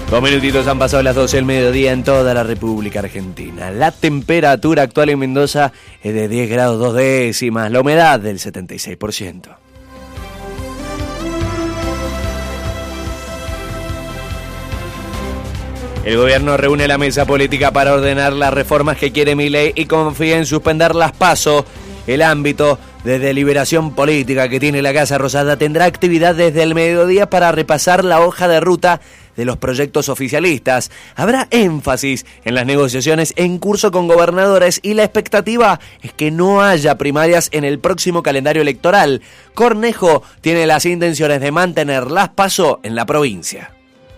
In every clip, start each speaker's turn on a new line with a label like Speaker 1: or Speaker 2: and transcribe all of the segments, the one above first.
Speaker 1: 2 minutitos han pasado las 12 del mediodía en toda la República Argentina. La temperatura actual en Mendoza es de 10 grados 2 décimas, la humedad del 76%. El gobierno reúne la mesa política para ordenar las reformas que quiere Milei y confía en suspender las PASO. El ámbito de deliberación política que tiene la Casa Rosada tendrá actividad desde el mediodía para repasar la hoja de ruta de los proyectos oficialistas. Habrá énfasis en las negociaciones en curso con gobernadores y la expectativa es que no haya primarias en el próximo calendario electoral. Cornejo tiene las intenciones de mantener las PASO en la provincia.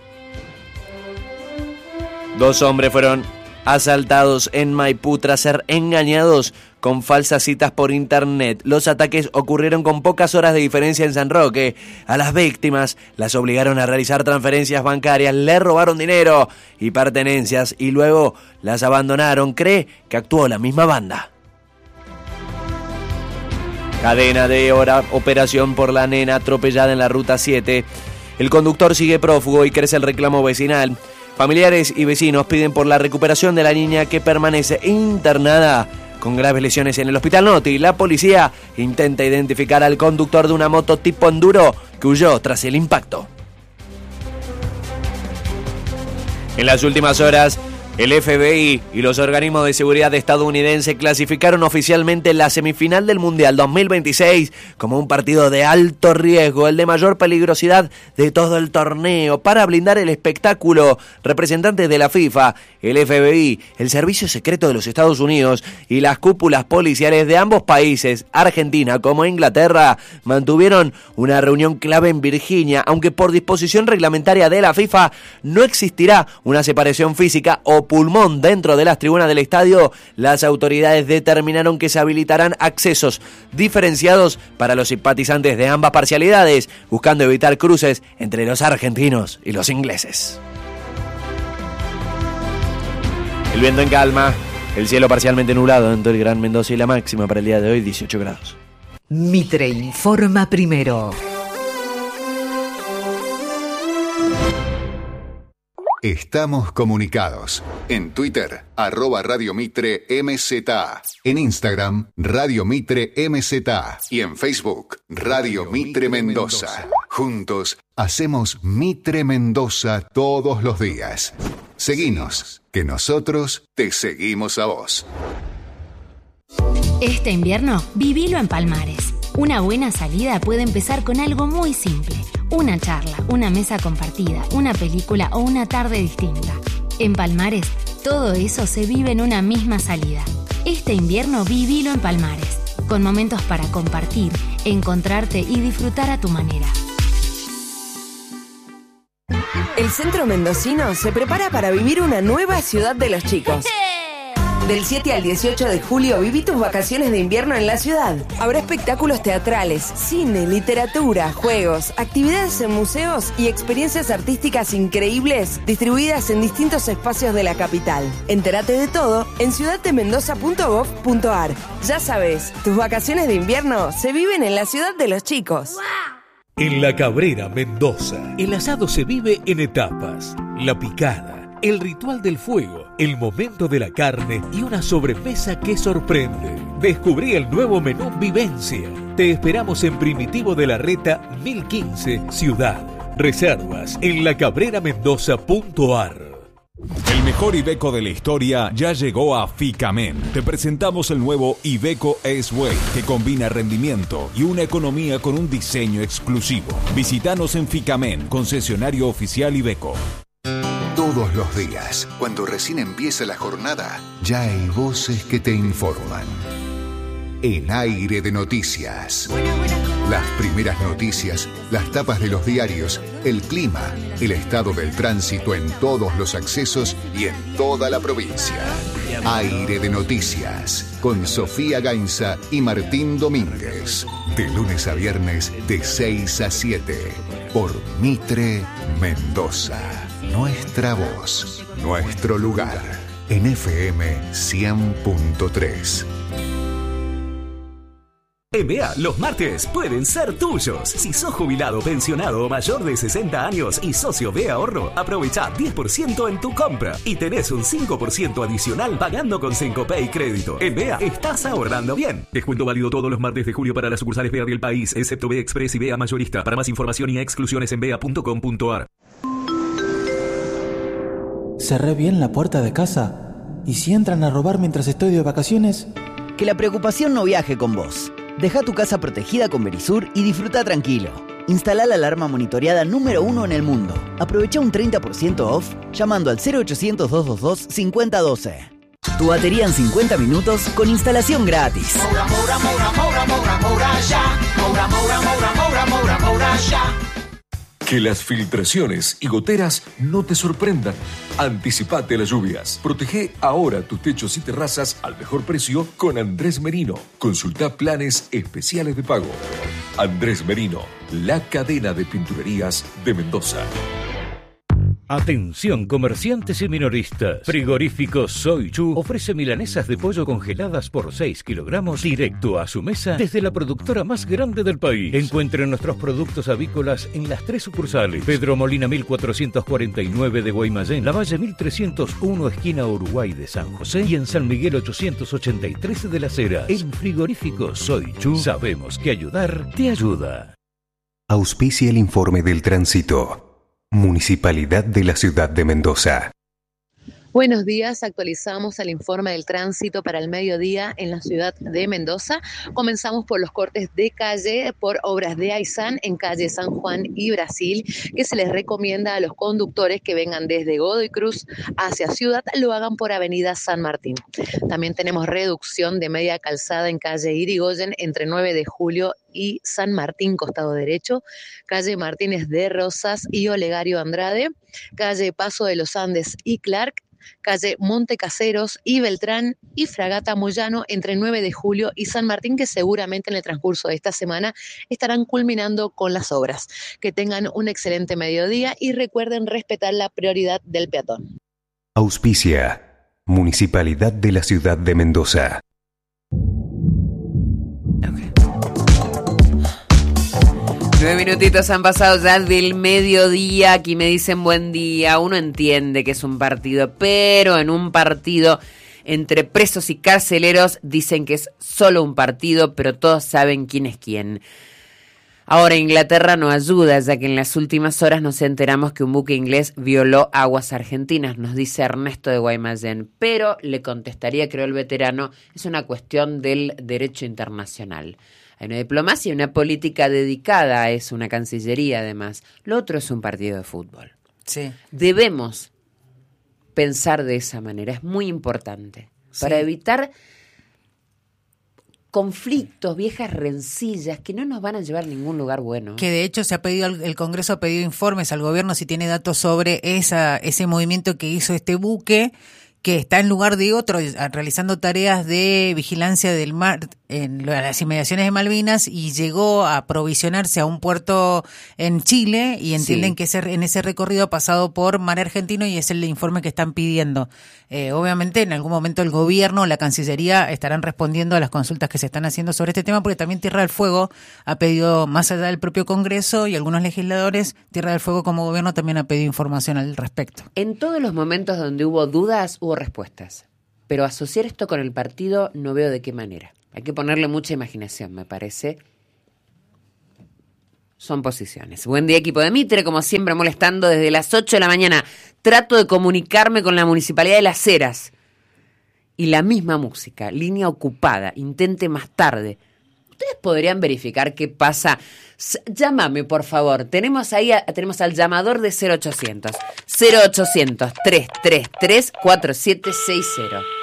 Speaker 1: 2 hombres fueron asaltados en Maipú tras ser engañados con falsas citas por internet. Los ataques ocurrieron con pocas horas de diferencia en San Roque. A las víctimas las obligaron a realizar transferencias bancarias, le robaron dinero y pertenencias y luego las abandonaron. Cree que actuó la misma banda. Cadena de operación por la nena atropellada en la Ruta 7. El conductor sigue prófugo y crece el reclamo vecinal. Familiares y vecinos piden por la recuperación de la niña que permanece internada con graves lesiones en el Hospital Noti. La policía intenta identificar al conductor de una moto tipo enduro que huyó tras el impacto. En las últimas horas, el FBI y los organismos de seguridad estadounidenses clasificaron oficialmente la semifinal del Mundial 2026 como un partido de alto riesgo, el de mayor peligrosidad de todo el torneo. Para blindar el espectáculo, representantes de la FIFA, el FBI, el Servicio Secreto de los Estados Unidos y las cúpulas policiales de ambos países, Argentina como Inglaterra, mantuvieron una reunión clave en Virginia, aunque por disposición reglamentaria de la FIFA no existirá una separación física o pulmón dentro de las tribunas del estadio. Las autoridades determinaron que se habilitarán accesos diferenciados para los simpatizantes de ambas parcialidades, buscando evitar cruces entre los argentinos y los ingleses. El viento en calma, el cielo parcialmente nublado en todo el Gran Mendoza y la máxima para el día de hoy 18 grados.
Speaker 2: Mitre informa primero.
Speaker 3: Estamos comunicados. En Twitter, @Radio Mitre MZA. En Instagram, Radio Mitre MZA. Y en Facebook, Radio Mitre Mendoza. Juntos, hacemos Mitre Mendoza todos los días. Seguinos, que nosotros te seguimos a vos.
Speaker 4: Este invierno, vivilo en Palmares. Una buena salida puede empezar con algo muy simple. Una charla, una mesa compartida, una película o una tarde distinta. En Palmares, todo eso se vive en una misma salida. Este invierno, vivilo en Palmares, con momentos para compartir, encontrarte y disfrutar a tu manera.
Speaker 5: El centro mendocino se prepara para vivir una nueva ciudad de los chicos. Del 7 al 18 de julio viví tus vacaciones de invierno en la ciudad. Habrá espectáculos teatrales, cine, literatura, juegos, actividades en museos y experiencias artísticas increíbles distribuidas en distintos espacios de la capital. Entérate de todo en ciudaddemendoza.gov.ar. Ya sabes, tus vacaciones de invierno se viven en la ciudad de los chicos.
Speaker 6: En La Cabrera, Mendoza, el asado se vive en etapas. La picada, el ritual del fuego, el momento de la carne y una sobremesa que sorprende. Descubrí el nuevo menú Vivencia. Te esperamos en Primitivo de la Reta 1015, Ciudad. Reservas en lacabreramendoza.ar.
Speaker 7: El mejor Iveco de la historia ya llegó a Ficamen. Te presentamos el nuevo Iveco S-Way, que combina rendimiento y una economía con un diseño exclusivo. Visítanos en Ficamen, concesionario oficial Iveco.
Speaker 3: Todos los días, cuando recién empieza la jornada, ya hay voces que te informan. En Aire de Noticias. Las primeras noticias, las tapas de los diarios, el clima, el estado del tránsito en todos los accesos y en toda la provincia. Aire de Noticias, con Sofía Gainza y Martín Domínguez. De lunes a viernes, de 6 a 7. Por Mitre Mendoza. Nuestra voz, nuestro lugar. En FM 100.3.
Speaker 8: En BEA, los martes pueden ser tuyos. Si sos jubilado, pensionado o mayor de 60 años y socio BEA Ahorro, aprovecha 10% en tu compra y tenés un 5% adicional pagando con Syncopay Crédito. En BEA, estás ahorrando bien. Descuento válido todos los martes de julio para las sucursales BEA del país, excepto BEA Express y BEA Mayorista. Para más información y exclusiones en bea.com.ar.
Speaker 9: ¿Cerré bien la puerta de casa? ¿Y si entran a robar mientras estoy de vacaciones?
Speaker 10: Que la preocupación no viaje con vos. Deja tu casa protegida con Verisur y disfruta tranquilo. Instala la alarma monitoreada número 1 en el mundo. Aprovecha un 30% off llamando al 0800-222-5012. Tu batería en 50 minutos con instalación gratis.
Speaker 11: Que las filtraciones y goteras no te sorprendan. Anticipate a las lluvias. Protege ahora tus techos y terrazas al mejor precio con Andrés Merino. Consulta planes especiales de pago. Andrés Merino, la cadena de pinturerías de Mendoza.
Speaker 6: Atención comerciantes y minoristas. Frigorífico Soy Chu ofrece milanesas de pollo congeladas por 6 kilogramos directo a su mesa desde la productora más grande del país. Encuentren nuestros productos avícolas en las 3 sucursales: Pedro Molina 1449 de Guaymallén, Lavalle 1301 esquina Uruguay de San José y en San Miguel 883 de Las Heras. En Frigorífico Soy Chu sabemos que ayudar te ayuda.
Speaker 3: Auspicia el informe del tránsito. Municipalidad de la Ciudad de Mendoza.
Speaker 12: Buenos días, actualizamos el informe del tránsito para el mediodía en la ciudad de Mendoza. Comenzamos por los cortes de calle por obras de Aysán en calle San Juan y Brasil, que se les recomienda a los conductores que vengan desde Godoy Cruz hacia Ciudad, lo hagan por avenida San Martín. También tenemos reducción de media calzada en calle Irigoyen entre 9 de julio y San Martín, costado derecho, calle Martínez de Rosas y Olegario Andrade, calle Paso de los Andes y Clark, calle Monte Caseros y Beltrán y Fragata Moyano entre 9 de julio y San Martín, que seguramente en el transcurso de esta semana estarán culminando con las obras. Que tengan un excelente mediodía y recuerden respetar la prioridad del peatón.
Speaker 3: Auspicia Municipalidad de la Ciudad de Mendoza.
Speaker 13: 9 minutitos han pasado ya del mediodía. Aquí me dicen buen día. Uno entiende que es un partido, pero en un partido entre presos y carceleros dicen que es solo un partido, pero todos saben quién es quién. Ahora Inglaterra no ayuda, ya que en las últimas horas nos enteramos que un buque inglés violó aguas argentinas, nos dice Ernesto de Guaymallén. Pero le contestaría, creo el veterano, es una cuestión del derecho internacional. Hay una diplomacia y una política dedicada a eso, una cancillería además. Lo otro es un partido de fútbol.
Speaker 14: Sí.
Speaker 13: Debemos pensar de esa manera, es muy importante. Sí. Para evitar conflictos, viejas rencillas que no nos van a llevar a ningún lugar bueno.
Speaker 14: Que de hecho se ha pedido, el Congreso ha pedido informes al gobierno si tiene datos sobre ese movimiento que hizo este buque, que está en lugar de otro, realizando tareas de vigilancia del mar en las inmediaciones de Malvinas, y llegó a aprovisionarse a un puerto en Chile, y entienden que en ese recorrido ha pasado por mar argentino, y es el informe que están pidiendo. Obviamente en algún momento el gobierno o la Cancillería estarán respondiendo a las consultas que se están haciendo sobre este tema, porque también Tierra del Fuego ha pedido, más allá del propio Congreso y algunos legisladores, Tierra del Fuego como gobierno también ha pedido información al respecto.
Speaker 13: En todos los momentos donde hubo dudas, hubo respuestas. Pero asociar esto con el partido no veo de qué manera. Hay que ponerle mucha imaginación, me parece. Son posiciones. Buen día, equipo de Mitre, como siempre molestando desde las 8 de la mañana. Trato de comunicarme con la Municipalidad de Las Heras. Y la misma música, línea ocupada, intente más tarde. ¿Ustedes podrían verificar qué pasa? Llámame, por favor. Tenemos al llamador de 0800. 0800-333-4760.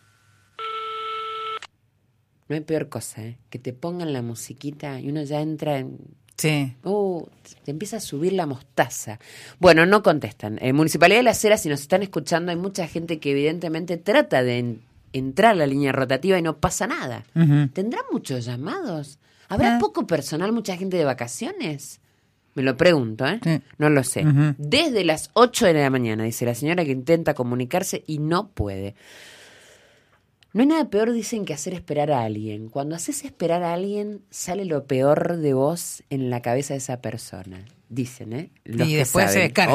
Speaker 13: No hay peor cosa, que te pongan la musiquita y uno ya entra en...
Speaker 14: Sí.
Speaker 13: Te empieza a subir la mostaza. Bueno, no contestan. Municipalidad de Las Heras, si nos están escuchando, hay mucha gente que evidentemente trata de entrar a la línea rotativa y no pasa nada.
Speaker 14: Uh-huh.
Speaker 13: ¿Tendrán muchos llamados? ¿Habrá poco personal, mucha gente de vacaciones? Me lo pregunto,
Speaker 14: Sí.
Speaker 13: No lo sé.
Speaker 14: Uh-huh.
Speaker 13: Desde las 8 de la mañana, dice la señora, que intenta comunicarse y no puede. No hay nada peor, dicen, que hacer esperar a alguien. Cuando haces esperar a alguien, sale lo peor de vos en la cabeza de esa persona. Dicen, ¿eh? Los
Speaker 14: y
Speaker 13: que
Speaker 14: después
Speaker 13: saben.
Speaker 14: se descarga.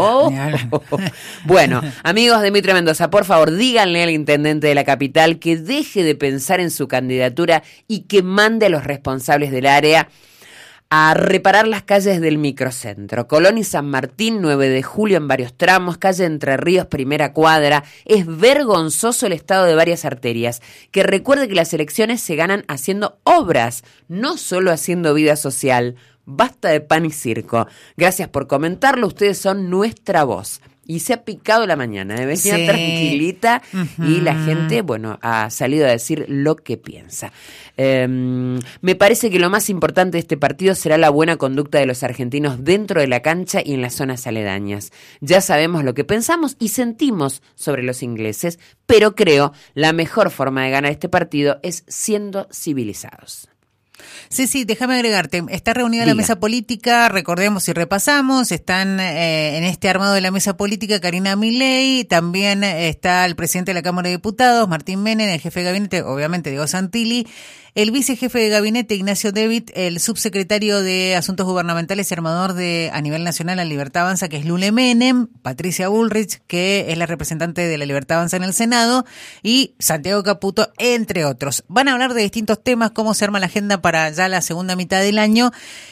Speaker 13: Bueno, amigos de Mitre Mendoza, por favor, díganle al intendente de la capital que deje de pensar en su candidatura y que mande a los responsables del área a reparar las calles del microcentro. Colón y San Martín, 9 de julio en varios tramos, calle Entre Ríos, primera cuadra. Es vergonzoso el estado de varias arterias. Que recuerde que las elecciones se ganan haciendo obras, no solo haciendo vida social. Basta de pan y circo. Gracias por comentarlo, ustedes son nuestra voz. Y se ha picado la mañana, venía
Speaker 14: sí.
Speaker 13: tranquilita y la gente, bueno, ha salido a decir lo que piensa. Me parece que lo más importante de este partido será la buena conducta de los argentinos dentro de la cancha y en las zonas aledañas. Ya sabemos lo que pensamos y sentimos sobre los ingleses, pero creo la mejor forma de ganar este partido es siendo civilizados.
Speaker 14: Sí, déjame agregarte. Está reunida la mesa política, recordemos y repasamos. Están en este armado de la mesa política Karina Milei, también está el presidente de la Cámara de Diputados, Martín Menem, el jefe de gabinete, obviamente Diego Santilli, el vicejefe de gabinete Ignacio David, el subsecretario de Asuntos Gubernamentales y armador a nivel nacional a Libertad Avanza, que es Lule Menem, Patricia Bullrich, que es la representante de la Libertad Avanza en el Senado, y Santiago Caputo, entre otros. Van a hablar de distintos temas, cómo se arma la agenda para ya la segunda mitad del año.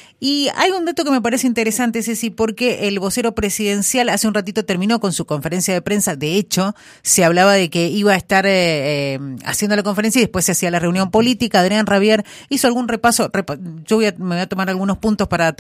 Speaker 14: Y hay un dato que me parece interesante, Ceci, porque el vocero presidencial hace un ratito terminó con su conferencia de prensa. De hecho, se hablaba de que iba a estar haciendo la conferencia y después se hacía la reunión política. Adrián Rabier hizo algún repaso. Yo me voy a tomar algunos puntos para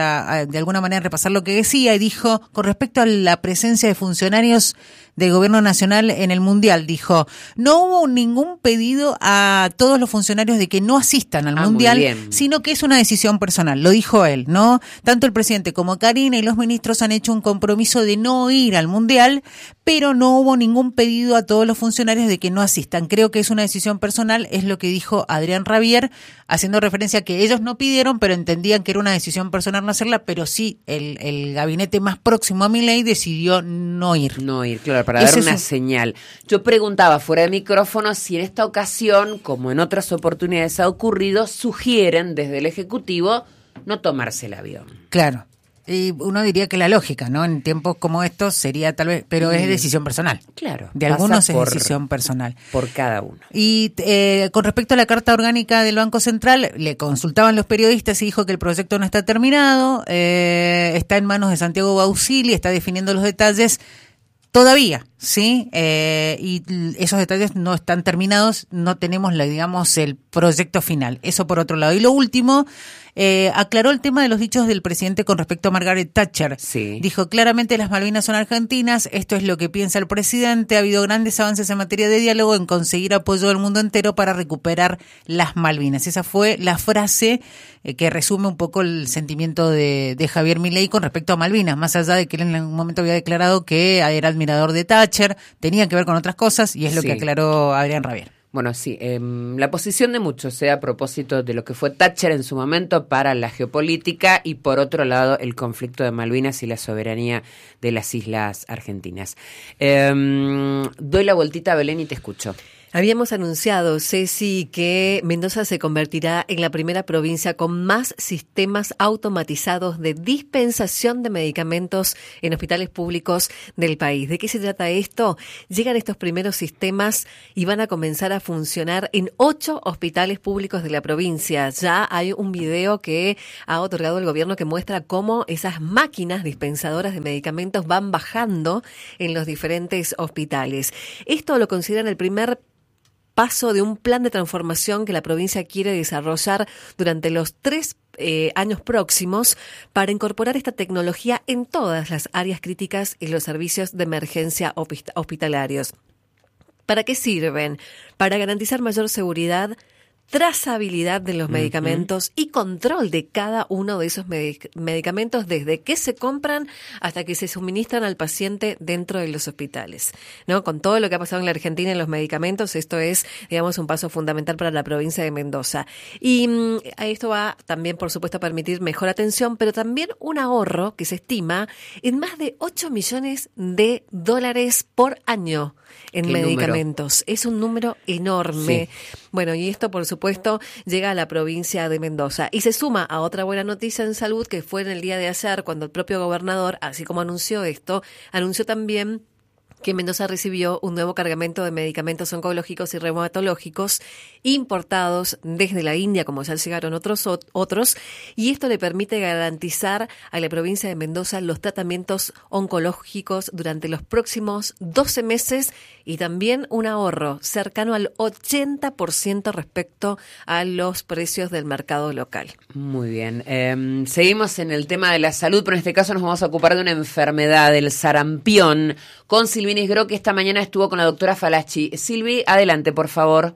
Speaker 14: de alguna manera repasar lo que decía, y dijo, con respecto a la presencia de funcionarios del Gobierno Nacional en el Mundial, dijo, no hubo ningún pedido a todos los funcionarios de que no asistan al Mundial, sino que es una decisión personal. Lo dijo él, ¿no? Tanto el presidente como Karina y los ministros han hecho un compromiso de no ir al Mundial, pero no hubo ningún pedido a todos los funcionarios de que no asistan. Creo que es una decisión personal, es lo que dijo Adrián Rabier, haciendo referencia a que ellos no pidieron, pero entendían que era una decisión personal no hacerla, pero sí el gabinete más próximo a Milei decidió no ir.
Speaker 13: No ir, claro, para dar una señal. Yo preguntaba fuera de micrófono si en esta ocasión, como en otras oportunidades ha ocurrido, sugieren desde el Ejecutivo no tomarse el avión.
Speaker 14: Claro. Y uno diría que la lógica, ¿no? En tiempos como estos sería tal vez, pero es decisión personal.
Speaker 13: Claro.
Speaker 14: De algunos es decisión personal.
Speaker 13: Por cada uno.
Speaker 14: Y con respecto a la Carta Orgánica del Banco Central, le consultaban los periodistas y dijo que el proyecto no está terminado, está en manos de Santiago Bausili, está definiendo los detalles todavía, ¿sí? Y esos detalles no están terminados, no tenemos, el proyecto final. Eso por otro lado. Y lo último, aclaró el tema de los dichos del presidente con respecto a Margaret Thatcher.
Speaker 13: Sí.
Speaker 14: Dijo, claramente las Malvinas son argentinas, esto es lo que piensa el presidente, ha habido grandes avances en materia de diálogo en conseguir apoyo del mundo entero para recuperar las Malvinas. Esa fue la frase que resume un poco el sentimiento de Javier Milei con respecto a Malvinas, más allá de que él en algún momento había declarado que era admirador de Thatcher, tenía que ver con otras cosas, y es lo que aclaró Adrián Rabier.
Speaker 13: Bueno, sí, la posición de muchos, a propósito de lo que fue Thatcher en su momento para la geopolítica, y por otro lado el conflicto de Malvinas y la soberanía de las islas argentinas. Doy la vueltita a Belén y te escucho.
Speaker 15: Habíamos anunciado, Ceci, que Mendoza se convertirá en la primera provincia con más sistemas automatizados de dispensación de medicamentos en hospitales públicos del país. ¿De qué se trata esto? Llegan estos primeros sistemas y van a comenzar a funcionar en 8 hospitales públicos de la provincia. Ya hay un video que ha otorgado el gobierno que muestra cómo esas máquinas dispensadoras de medicamentos van bajando en los diferentes hospitales. Esto lo consideran el primer paso de un plan de transformación que la provincia quiere desarrollar durante los 3 años próximos para incorporar esta tecnología en todas las áreas críticas y los servicios de emergencia hospitalarios. ¿Para qué sirven? Para garantizar mayor seguridad, trazabilidad de los medicamentos y control de cada uno de esos medicamentos desde que se compran hasta que se suministran al paciente dentro de los hospitales, ¿no? Con todo lo que ha pasado en la Argentina en los medicamentos, esto es, digamos, un paso fundamental para la provincia de Mendoza. Y esto va también, por supuesto, a permitir mejor atención, pero también un ahorro que se estima en más de 8 millones de dólares por año en medicamentos. Es un número enorme. Sí. Bueno, y esto, por supuesto, llega a la provincia de Mendoza. Y se suma a otra buena noticia en salud, que fue en el día de ayer, cuando el propio gobernador, así como anunció esto, anunció también que Mendoza recibió un nuevo cargamento de medicamentos oncológicos y reumatológicos importados desde la India, como ya llegaron otros, y esto le permite garantizar a la provincia de Mendoza los tratamientos oncológicos durante los próximos 12 meses y también un ahorro cercano al 80% respecto a los precios del mercado local.
Speaker 13: Muy bien. Seguimos en el tema de la salud, pero en este caso nos vamos a ocupar de una enfermedad, del sarampión, con Silvina Isgro, que esta mañana estuvo con la doctora Falacci. Silvi, adelante, por favor.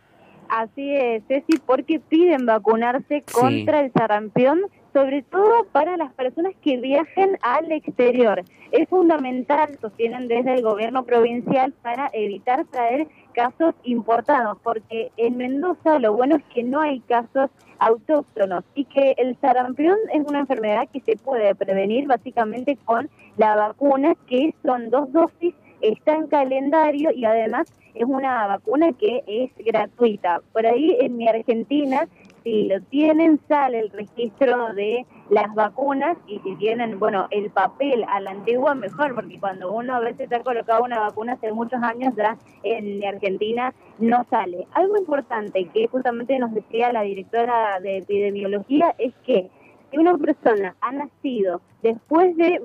Speaker 16: Así es, Ceci, porque piden vacunarse contra el sarampión, sobre todo para las personas que viajen al exterior. Es fundamental, sostienen desde el gobierno provincial, para evitar traer casos importados, porque en Mendoza lo bueno es que no hay casos autóctonos y que el sarampión es una enfermedad que se puede prevenir básicamente con la vacuna, que son 2 dosis, está en calendario y además es una vacuna que es gratuita. Por ahí en mi Argentina, si lo tienen, sale el registro de las vacunas, y si tienen, bueno, el papel a la antigua, mejor, porque cuando uno a veces ha colocado una vacuna hace muchos años, ya en Argentina no sale. Algo importante que justamente nos decía la directora de epidemiología es que si una persona ha nacido después de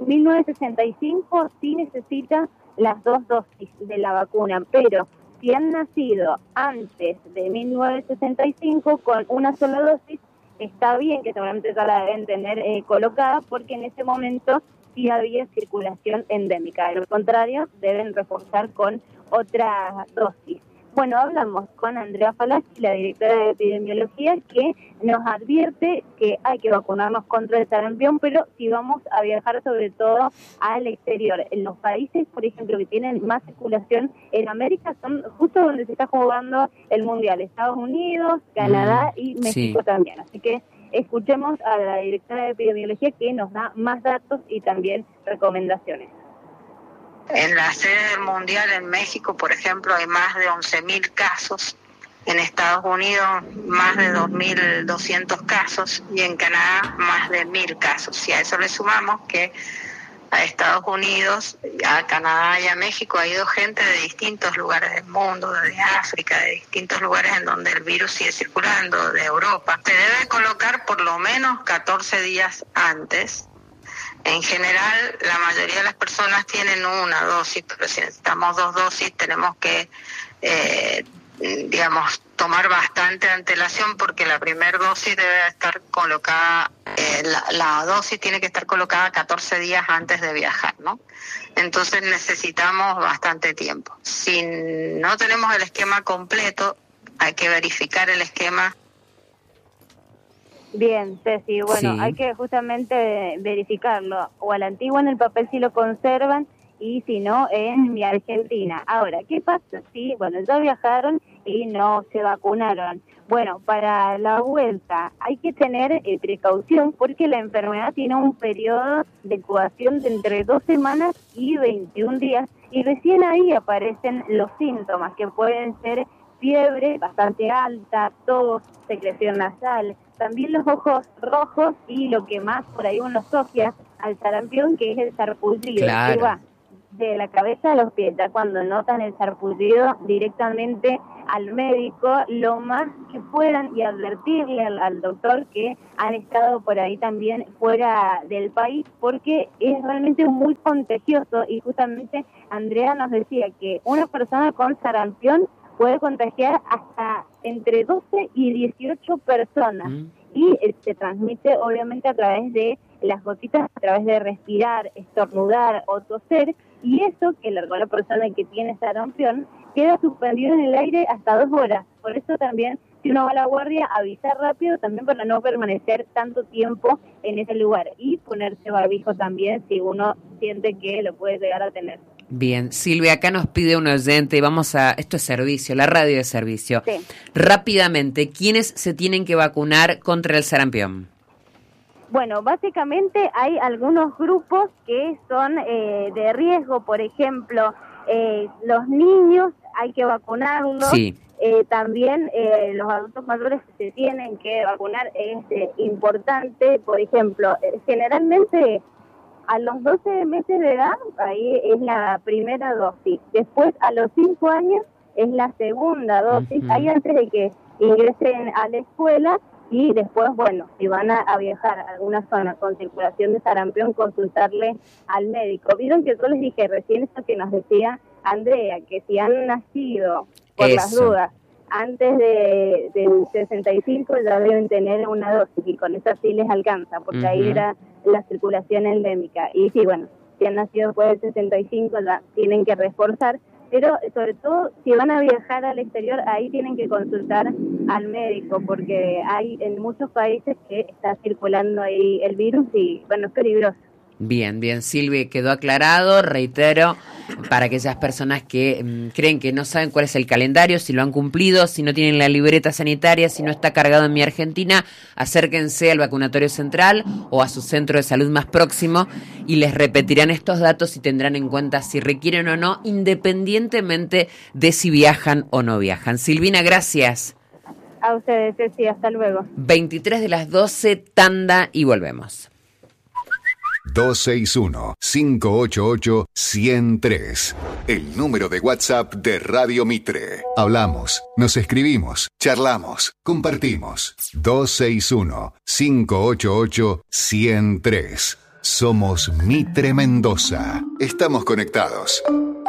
Speaker 16: 1965, sí necesita las 2 dosis de la vacuna, pero si han nacido antes de 1965 con una sola dosis, está bien, que seguramente ya la deben tener colocada, porque en ese momento sí había circulación endémica. De lo contrario, deben reforzar con otra dosis. Bueno, hablamos con Andrea Falacci, la directora de epidemiología, que nos advierte que hay que vacunarnos contra el sarampión, pero si vamos a viajar sobre todo al exterior. En los países, por ejemplo, que tienen más circulación en América, son justo donde se está jugando el Mundial. Estados Unidos, Canadá y México también. Así que escuchemos a la directora de epidemiología, que nos da más datos y también recomendaciones.
Speaker 17: En la sede del Mundial en México, por ejemplo, hay más de 11.000 casos. En Estados Unidos, más de 2.200 casos. Y en Canadá, más de 1.000 casos. Y a eso le sumamos que a Estados Unidos, a Canadá y a México ha ido gente de distintos lugares del mundo, de África, de distintos lugares en donde el virus sigue circulando, de Europa. Se debe colocar por lo menos 14 días antes. En general, la mayoría de las personas tienen una dosis, pero si necesitamos 2 dosis, tenemos que, tomar bastante antelación, porque la primera dosis debe estar colocada, la dosis tiene que estar colocada 14 días antes de viajar, ¿no? Entonces necesitamos bastante tiempo. Si no tenemos el esquema completo, hay que verificar el esquema.
Speaker 16: Bien, Ceci, bueno, hay que justamente verificarlo, o a la antigua en el papel si lo conservan, y si no, en mi Argentina. Ahora, ¿qué pasa si, ya viajaron y no se vacunaron? Bueno, para la vuelta hay que tener precaución, porque la enfermedad tiene un periodo de incubación de entre 2 semanas y 21 días, y recién ahí aparecen los síntomas, que pueden ser fiebre bastante alta, tos, secreción nasal, también los ojos rojos, y lo que más por ahí uno asocia al sarampión, que es el sarpullido, que va de la cabeza a los pies. Ya cuando notan el sarpullido, directamente al médico, lo más que puedan, y advertirle al doctor que han estado por ahí también fuera del país, porque es realmente muy contagioso. Y justamente Andrea nos decía que una persona con sarampión puede contagiar hasta entre 12 y 18 personas. Y se transmite obviamente a través de las gotitas, a través de respirar, estornudar o toser, y eso que la persona que tiene sarampión queda suspendido en el aire hasta 2 horas. Por eso también si uno va a la guardia, avisar rápido también para no permanecer tanto tiempo en ese lugar y ponerse barbijo también si uno siente que lo puede llegar a tener.
Speaker 13: Bien, Silvia, acá nos pide un oyente, esto es servicio, la radio de servicio.
Speaker 16: Sí.
Speaker 13: Rápidamente, ¿quiénes se tienen que vacunar contra el sarampión?
Speaker 16: Bueno, básicamente hay algunos grupos que son de riesgo, por ejemplo, los niños hay que vacunarlos.
Speaker 13: Sí.
Speaker 16: También los adultos mayores se tienen que vacunar, es importante, por ejemplo, generalmente a los 12 meses de edad, ahí es la primera dosis. Después, a los 5 años, es la segunda dosis. Ahí antes de que ingresen a la escuela. Y después, bueno, si van a viajar a alguna zona con circulación de sarampión, consultarle al médico. Vieron que yo les dije recién esto que nos decía Andrea, que si han nacido, por las dudas, antes del 65 ya deben tener una dosis y con eso sí les alcanza, porque ahí era la circulación endémica. Y sí, bueno, si han nacido después del 65 ya tienen que reforzar, pero sobre todo si van a viajar al exterior, ahí tienen que consultar al médico, porque hay en muchos países que está circulando ahí el virus y, bueno, es peligroso.
Speaker 13: Bien, Silvia, quedó aclarado, reitero, para aquellas personas que creen que no saben cuál es el calendario, si lo han cumplido, si no tienen la libreta sanitaria, si no está cargado en Mi Argentina, acérquense al vacunatorio central o a su centro de salud más próximo y les repetirán estos datos y tendrán en cuenta si requieren o no, independientemente de si viajan o no viajan. Silvina, gracias.
Speaker 16: A ustedes, Ceci, hasta luego.
Speaker 13: 23 de las 12, tanda y volvemos.
Speaker 3: 261-588-103. El número de WhatsApp de Radio Mitre. Hablamos, nos escribimos, charlamos, compartimos. 261-588-103. Somos Mitre Mendoza. Estamos conectados.